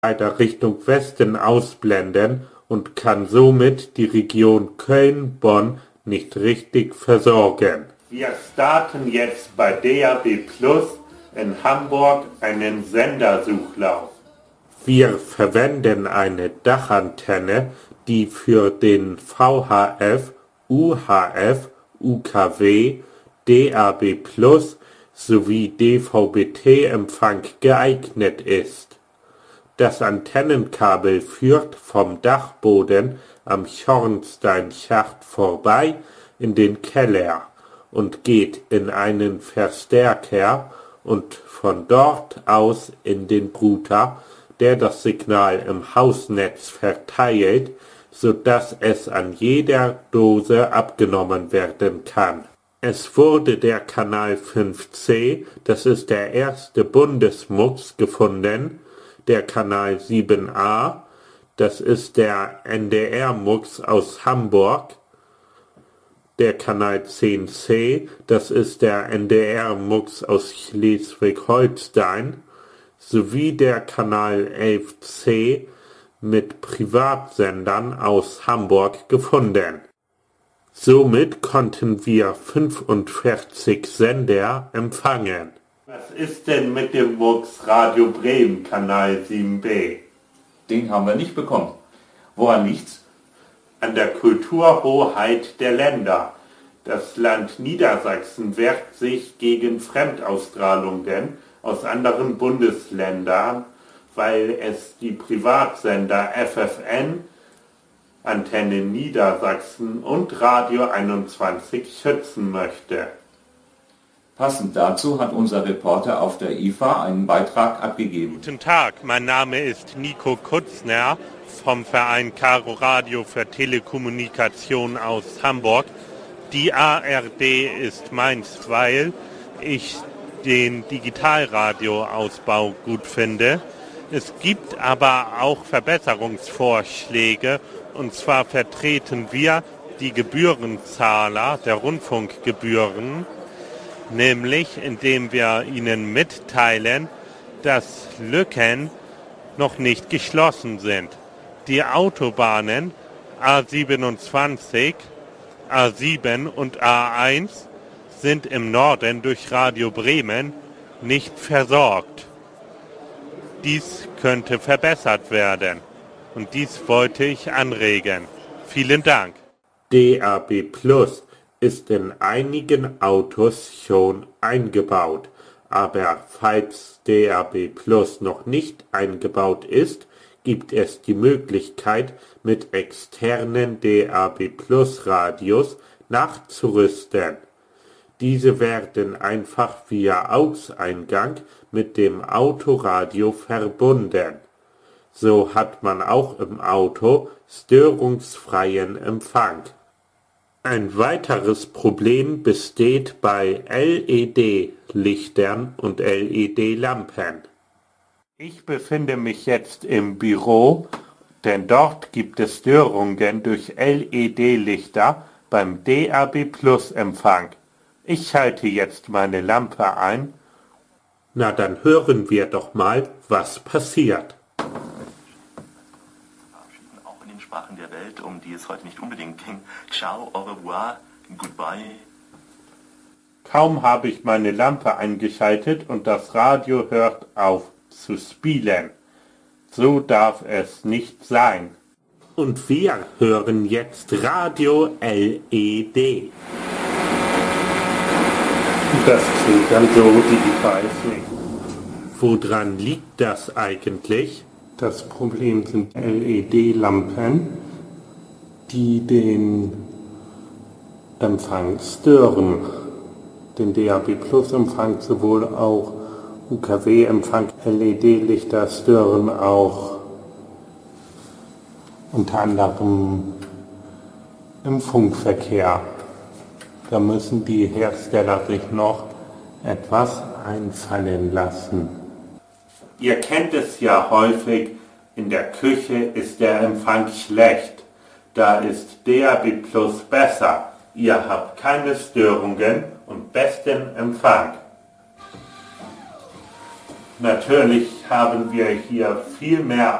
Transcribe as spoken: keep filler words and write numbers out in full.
weiter Richtung Westen ausblenden und kann somit die Region Köln-Bonn nicht richtig versorgen. Wir starten jetzt bei D A B Plus in Hamburg einen Sendersuchlauf. Wir verwenden eine Dachantenne, die für den V H F, U H F, U K W, D A B Plus sowie D V B T-Empfang geeignet ist. Das Antennenkabel führt vom Dachboden am Schornsteinschacht vorbei in den Keller und geht in einen Verstärker und von dort aus in den Router, der das Signal im Hausnetz verteilt, sodass es an jeder Dose abgenommen werden kann. Es wurde der Kanal fünf C, das ist der erste Bundesmux, gefunden, der Kanal sieben A, das ist der N D R-Mux aus Hamburg, der Kanal zehn C, das ist der N D R-Mux aus Schleswig-Holstein, sowie der Kanal elf C mit Privatsendern aus Hamburg gefunden. Somit konnten wir fünfundvierzig Sender empfangen. Was ist denn mit dem Mux Radio Bremen Kanal sieben B? Den haben wir nicht bekommen. Woran liegt's? An der Kulturhoheit der Länder. Das Land Niedersachsen wehrt sich gegen Fremdausstrahlungen aus anderen Bundesländern, weil es die Privatsender F F N, Antenne Niedersachsen und Radio einundzwanzig schützen möchte. Passend dazu hat unser Reporter auf der I F A einen Beitrag abgegeben. Guten Tag, mein Name ist Nico Kutzner vom Verein Caro Radio für Telekommunikation aus Hamburg. Die A R D ist meins, weil ich den Digitalradioausbau gut finde. Es gibt aber auch Verbesserungsvorschläge, und zwar vertreten wir die Gebührenzahler der Rundfunkgebühren, nämlich indem wir ihnen mitteilen, dass Lücken noch nicht geschlossen sind. Die Autobahnen A siebenundzwanzig, A sieben und A eins sind im Norden durch Radio Bremen nicht versorgt. Dies könnte verbessert werden und dies wollte ich anregen. Vielen Dank. D A B Plus ist in einigen Autos schon eingebaut, aber falls D A B Plus noch nicht eingebaut ist, gibt es die Möglichkeit, mit externen D A B Plus Radios nachzurüsten. Diese werden einfach via A U X-Eingang mit dem Autoradio verbunden. So hat man auch im Auto störungsfreien Empfang. Ein weiteres Problem besteht bei L E D-Lichtern und L E D-Lampen. Ich befinde mich jetzt im Büro, denn dort gibt es Störungen durch L E D-Lichter beim D A B Plus Empfang. Ich schalte jetzt meine Lampe ein. Na, dann hören wir doch mal, was passiert. Auch in den Sprachen der Welt, um die es heute nicht unbedingt ging. Ciao, au revoir, goodbye. Kaum habe ich meine Lampe eingeschaltet und das Radio hört auf zu spielen. So darf es nicht sein. Und wir hören jetzt Radio L E D. Das klingt dann so, ich weiß nicht. Woran liegt das eigentlich? Das Problem sind L E D-Lampen, die den Empfang stören. Den D A B Plus Empfang, sowohl auch U K W-Empfang, L E D-Lichter stören auch unter anderem im Funkverkehr. Da müssen die Hersteller sich noch etwas einfallen lassen. Ihr kennt es ja häufig, in der Küche ist der Empfang schlecht. Da ist D A B Plus besser. Ihr habt keine Störungen und besten Empfang. natürlich haben wir hier viel mehr